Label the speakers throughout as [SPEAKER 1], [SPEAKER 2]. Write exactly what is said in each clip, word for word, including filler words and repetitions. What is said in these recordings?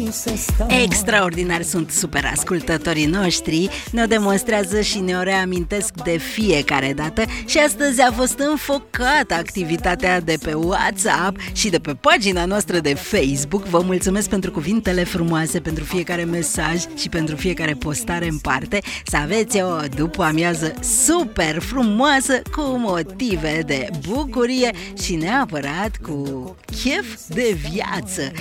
[SPEAKER 1] Extraordinar sunt super ascultătorii noștri, ne-o demonstrează și ne-o reamintesc de fiecare dată și astăzi a fost înfocată activitatea de pe WhatsApp și de pe pagina noastră de Facebook. Vă mulțumesc pentru cuvintele frumoase, pentru fiecare mesaj și pentru fiecare postare în parte. Să aveți o după amiază super frumoasă, cu motive de bucurie și neapărat cu chef de viață.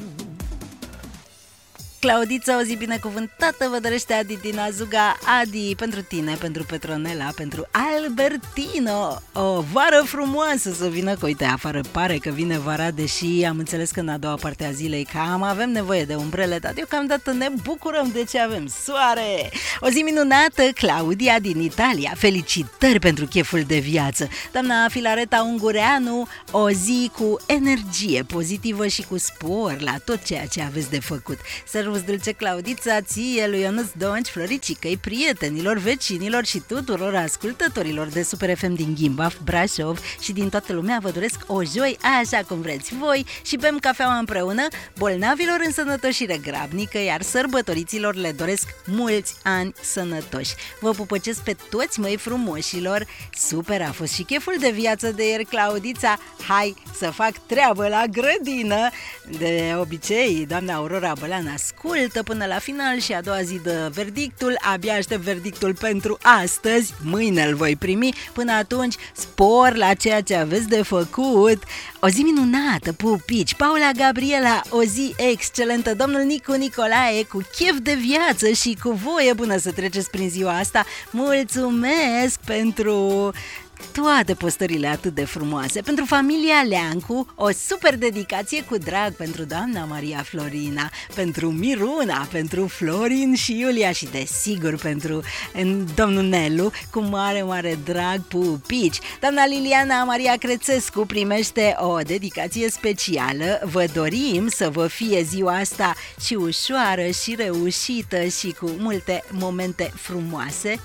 [SPEAKER 1] Claudița, o zi binecuvântată vă dorește Adi din Azuga. Adi, pentru tine, pentru Petronela, pentru Albertino, o vară frumoasă să vină, că uite, afară pare că vine vara, deși am înțeles că în a doua parte a zilei cam avem nevoie de umbrele, dar deocamdată ne bucurăm de ce avem, soare. O zi minunată, Claudia din Italia, felicitări pentru cheful de viață. Doamna Filareta Ungureanu, o zi cu energie pozitivă și cu spor la tot ceea ce aveți de făcut. Servus dulce, Claudița, ție, lui Ionuț Donci, Floricicăi, prietenilor, vecinilor și tuturor ascultătorilor de Super F M din Ghimbaf, Brașov și din toată lumea vă doresc o joi așa cum vreți voi și bem cafeaua împreună, bolnavilor în sănătoșire grabnică, iar sărbătoriților le doresc mulți ani sănătoși. Vă pupăcesc pe toți, măi frumoșilor, super a fost și cheful de viață de ieri, Claudița, hai să fac treabă la grădină. De obicei, doamna Aurora Bălean ascultă până la final și a doua zi de verdictul, abia aștept verdictul pentru astăzi, mâine îl voi primi, până atunci spor la ceea ce aveți de făcut. O zi minunată, pupici, Paula Gabriela, o zi excelentă, domnul Nicu Nicolae, cu chef de viață și cu voie bună să treceți prin ziua asta. Mulțumesc pentru toate postările atât de frumoase. Pentru familia Leancu, o super dedicație cu drag pentru doamna Maria Florina, pentru Miruna, pentru Florin și Iulia și desigur pentru domnul Nelu, cu mare, mare drag, pupici. Doamna Liliana Maria Crețescu primește o dedicație specială. Vă dorim să vă fie ziua asta și ușoară și reușită și cu multe momente frumoase.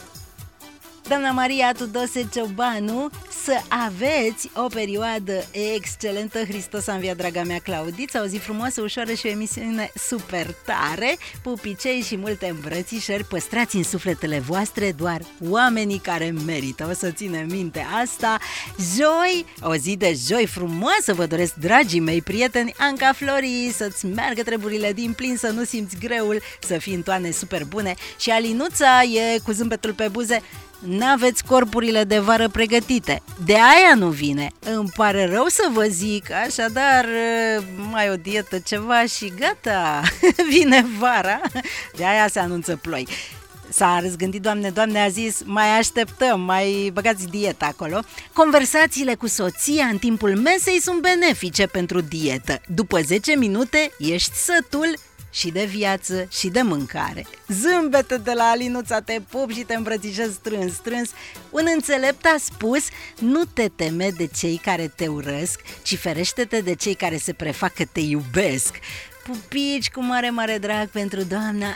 [SPEAKER 1] Doamna Maria Tudose Ciobanu, să aveți o perioadă excelentă. Hristos a înviat, draga mea Claudița, o zi frumoasă, ușoară și o emisiune super tare, pupicei și multe îmbrățișări. Păstrați în sufletele voastre doar oamenii care merită, o să ținem minte asta. Joi, o zi de joi frumoasă vă doresc, dragii mei prieteni. Anca Flori, să-ți meargă treburile din plin, să nu simți greul, să fii în toane super bune. Și Alinuța e cu zâmbetul pe buze. N-aveți corpurile de vară pregătite, de aia nu vine. Îmi pare rău să vă zic, așadar mai o dietă ceva și gata, vine vara. De aia se anunță ploi. S-a răzgândit, Doamne, Doamne, a zis, mai așteptăm, mai băgați dieta acolo. Conversațiile cu soția în timpul mesei sunt benefice pentru dietă. După zece minute ești sătul și de viață și de mâncare. Zâmbete de la Alinuța, te pup și te îmbrățișez strâns, strâns. Un înțelept a spus, nu te teme de cei care te urăsc, ci ferește-te de cei care se prefac că te iubesc. Pupici cu mare, mare drag pentru doamna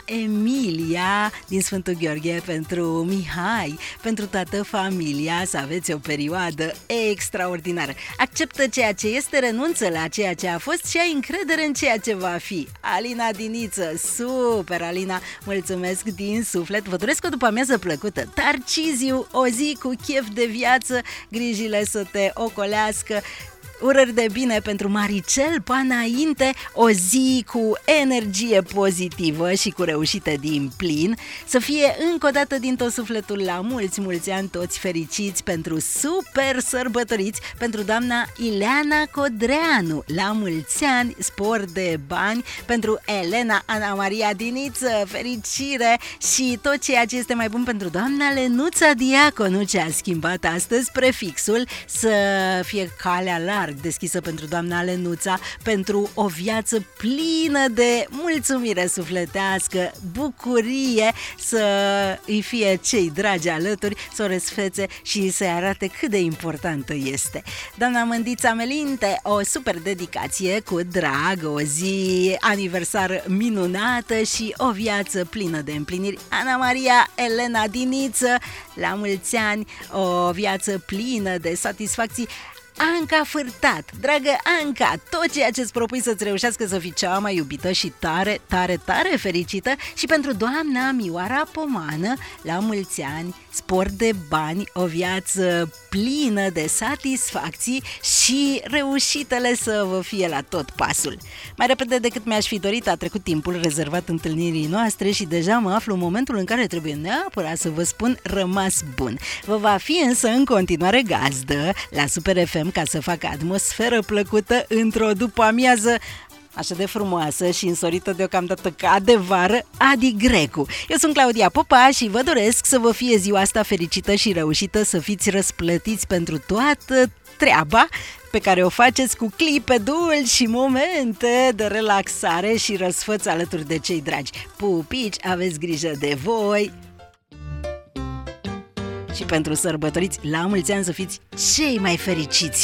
[SPEAKER 1] Emilia din Sfântul Gheorghe, pentru Mihai, pentru toată familia, să aveți o perioadă extraordinară. Acceptă ceea ce este, renunță la ceea ce a fost și ai încredere în ceea ce va fi. Alina Diniță, super Alina, mulțumesc din suflet, vă doresc o după amiază plăcută. Tarciziu, o zi cu chef de viață, grijile să te ocolească. Urări de bine pentru Maricel Panainte, o zi cu energie pozitivă și cu reușite din plin. Să fie încă o dată din tot sufletul la mulți, mulți ani, toți fericiți, pentru super sărbătoriți, pentru doamna Ileana Codreanu, la mulți ani, spor de bani, pentru Elena Ana Maria Diniță, fericire și tot ceea ce este mai bun pentru doamna Lenuța Diaconu, ce a schimbat astăzi prefixul, să fie calea largă deschisă pentru doamna Lenuța, pentru o viață plină de mulțumire sufletească, bucurie, să îi fie cei dragi alături, să o răsfețe și să-i arate cât de importantă este. Doamna Mândița Melinte, o super dedicație cu drag, o zi aniversară minunată și o viață plină de împliniri. Ana Maria Elena Diniță, la mulți ani, o viață plină de satisfacții. Anca Fârtat. Dragă Anca, tot ceea ce îți propui să-ți reușească să fii cea mai iubită și tare, tare, tare fericită. Și pentru doamna Mioara Pomană, la mulți ani, spor de bani, o viață plină de satisfacții și reușitele să vă fie la tot pasul. Mai repede decât mi-aș fi dorit a trecut timpul rezervat întâlnirii noastre și deja mă aflu în momentul în care trebuie neapărat să vă spun rămas bun. Vă va fi însă în continuare gazdă la Super F M ca să facă atmosferă plăcută într-o după-amiază așa de frumoasă și însorită deocamdată ca de vară, Adi Grecu. Eu sunt Claudia Popa și vă doresc să vă fie ziua asta fericită și reușită, să fiți răsplătiți pentru toată treaba pe care o faceți cu clipe dulci și momente de relaxare și răsfăț alături de cei dragi. Pupici, aveți grijă de voi! Și pentru sărbătoriți, la mulți ani să fiți cei mai fericiți!